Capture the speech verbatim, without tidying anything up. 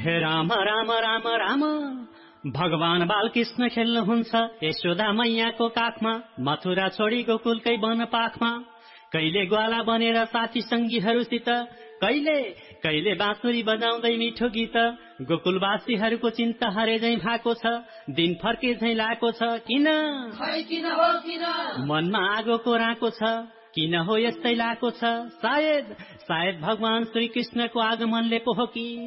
हे राम राम राम राम भगवान बालकृष्ण खेल्नुहुन्छ यशोदा मैयाको काखमा, मथुरा छोडी गोकुलकै वन पाखमा। कहिले ग्वाला बनेर साथी सङ्गीहरूसित, कहिले कहिले बाँसुरी बजाउँदै मिठो गीत। गोकुलवासीहरूको चिन्ता हरे झैं भएको छ, दिन फर्के झैं लागेको छ। किन किन हो किन मनमा आगोको राको छ, किन हो यस्तै लागेको छ। सायद सायद भगवान श्री कृष्णको आगमनले पो हो कि।